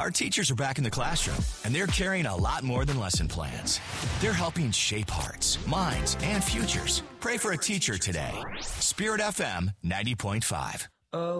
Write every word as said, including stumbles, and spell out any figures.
Our teachers are back in the classroom, and they're carrying a lot more than lesson plans. They're helping shape hearts, minds, and futures. Pray for a teacher today. Spirit F M ninety point five. Oh.